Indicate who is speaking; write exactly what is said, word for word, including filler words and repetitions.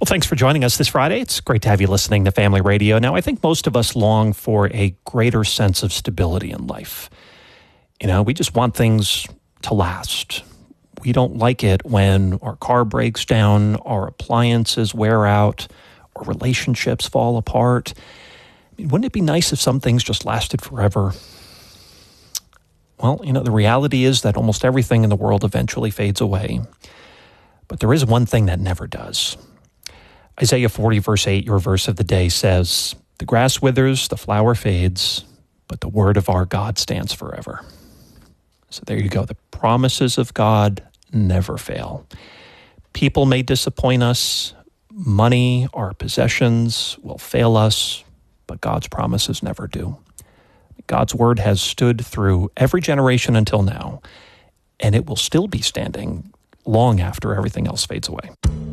Speaker 1: Well, thanks for joining us this Friday. It's great to have you listening to Family Radio. Now, I think most of us long for a greater sense of stability in life. You know, we just want things to last. We don't like it when our car breaks down, our appliances wear out, or relationships fall apart. I mean, wouldn't it be nice if some things just lasted forever? Well, you know, the reality is that almost everything in the world eventually fades away. But there is one thing that never does. Isaiah forty, verse eight, your verse of the day, says, "The grass withers, the flower fades, but the word of our God stands forever." So there you go. The promises of God never fail. People may disappoint us. Money, our possessions will fail us, but God's promises never do. God's word has stood through every generation until now, and it will still be standing long after everything else fades away.